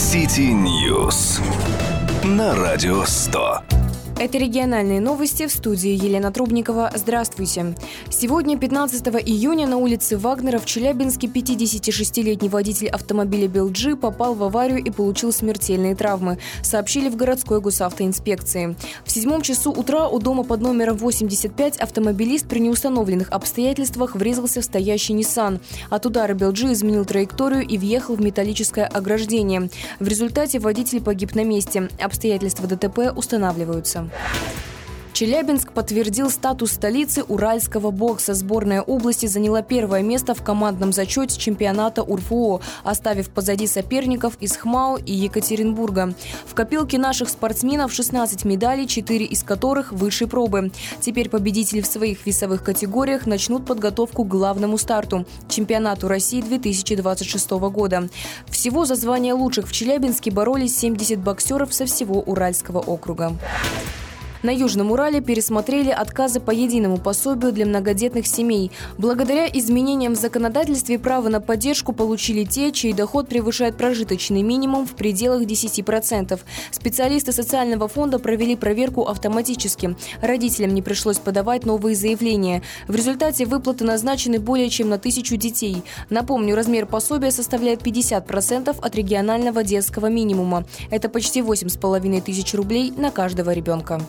City News на Радио 100. Это региональные новости, в студии Елена Трубникова. Здравствуйте. Сегодня, 15 июня, на улице Вагнера в Челябинске 56-летний водитель автомобиля «Белджи» попал в аварию и получил смертельные травмы, сообщили в городской госавтоинспекции. В 7 часу утра у дома под номером 85 автомобилист при неустановленных обстоятельствах врезался в стоящий Nissan. От удара «Белджи» изменил траекторию и въехал в металлическое ограждение. В результате водитель погиб на месте. Обстоятельства ДТП устанавливаются. Челябинск подтвердил статус столицы уральского бокса. Сборная области заняла первое место в командном зачете чемпионата УрФО, оставив позади соперников из ХМАО и Екатеринбурга. В копилке наших спортсменов 16 медалей, 4 из которых высшей пробы. Теперь победители в своих весовых категориях начнут подготовку к главному старту – чемпионату России 2026 года. Всего за звание лучших в Челябинске боролись 70 боксеров со всего Уральского округа. На Южном Урале пересмотрели отказы по единому пособию для многодетных семей. Благодаря изменениям в законодательстве право на поддержку получили те, чей доход превышает прожиточный минимум в пределах 10%. Специалисты социального фонда провели проверку автоматически. Родителям не пришлось подавать новые заявления. В результате выплаты назначены более чем на 1000 детей. Напомню, размер пособия составляет 50% от регионального детского минимума. Это почти 8500 рублей на каждого ребенка.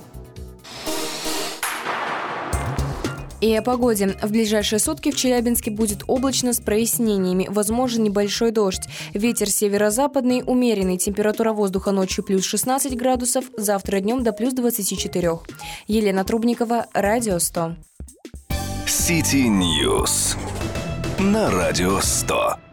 И о погоде. В ближайшие сутки в Челябинске будет облачно с прояснениями. Возможен небольшой дождь. Ветер северо-западный, умеренный. Температура воздуха ночью плюс 16 градусов. Завтра днем до плюс 24. Елена Трубникова, Радио 100. City News на Радио 100.